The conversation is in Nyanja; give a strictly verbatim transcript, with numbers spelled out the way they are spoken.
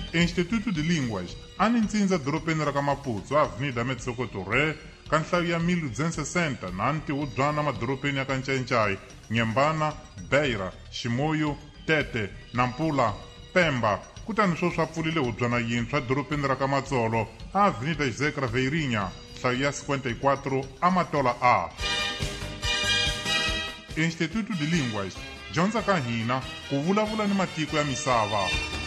Instituto de Línguas anintsindza doropeni ra ka Maputo Avenida Metsokoto Re ka nhlayo ya mille duzentos e sessenta na ntihudzwana madoropeni ya ka Ncencai, Nyembana, Beira, Ximoyo, Tete, Nampula, Pemba. Kutani swo swa pfulile hudzwana yintshwa doropeni ra ka Matsolo Avenida José Craveirinha, nhlayo ya cinquenta e quatro Amatola A. Instituto de Línguas dyondza ka hina ku vulavula ni matiko ya misava.